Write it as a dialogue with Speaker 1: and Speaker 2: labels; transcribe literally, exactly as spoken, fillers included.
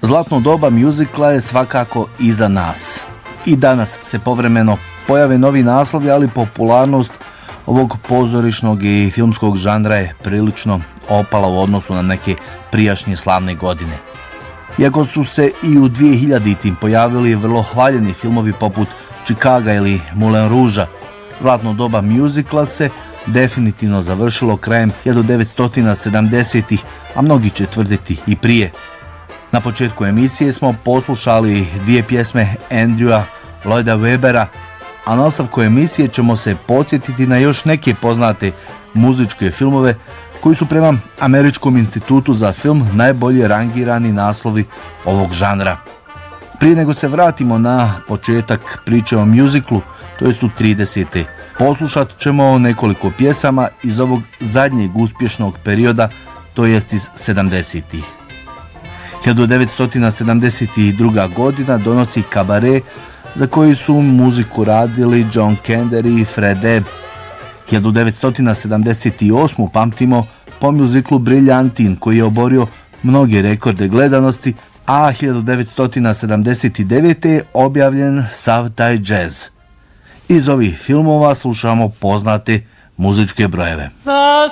Speaker 1: Zlatno doba mjuzikla je svakako iza nas. I danas se povremeno pojave novi naslovi, ali popularnost ovog pozorišnog i filmskog žanra je prilično opala u odnosu na neke prijašnje slavne godine. Iako su se i u dvije hiljadite pojavili vrlo hvaljeni filmovi poput Chicaga ili Moulin Rouge, zlatno doba mjuzikla se definitivno završilo krajem hiljadu devetsto sedamdesetih, a mnogi će tvrditi i prije. Na početku emisije smo poslušali dvije pjesme Andrewa Lloyda Webbera, a na ostavku emisije ćemo se podsjetiti na još neke poznate muzičke filmove koji su prema Američkom institutu za film najbolje rangirani naslovi ovog žanra. Prije nego se vratimo na početak priče o mjuziklu, to jest u tridesete. Poslušat ćemo nekoliko pjesama iz ovog zadnjeg uspješnog perioda, to jest iz sedamdesetih. hiljadu devetsto sedamdeset druga. godina donosi Kabare, za koji su muziku radili John Kander i Fred Ebb. hiljadu devetsto sedamdeset osme. pamtimo po mjuziklu Briljantin, koji je oborio mnoge rekorde gledanosti, a hiljadu devetsto sedamdeset devete. je objavljen sav taj džez. Iz ovih filmova slušamo poznate muzičke brojeve.
Speaker 2: The